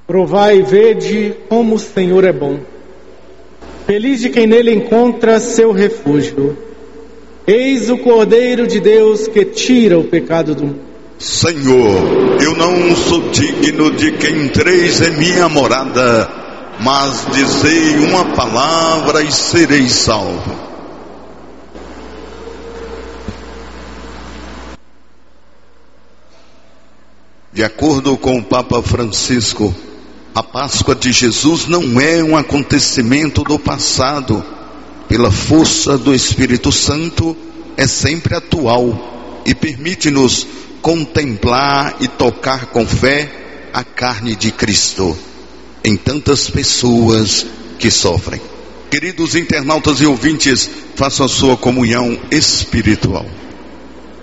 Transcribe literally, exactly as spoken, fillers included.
Provai e vede como o Senhor é bom. Feliz de quem nele encontra seu refúgio. Eis o Cordeiro de Deus que tira o pecado do mundo. Senhor, eu não sou digno de que entreis em minha morada, mas dizei uma palavra e serei salvo. De acordo com o Papa Francisco, a Páscoa de Jesus não é um acontecimento do passado. Pela força do Espírito Santo, é sempre atual e permite-nos contemplar e tocar com fé a carne de Cristo em tantas pessoas que sofrem. Queridos internautas e ouvintes, façam a sua comunhão espiritual.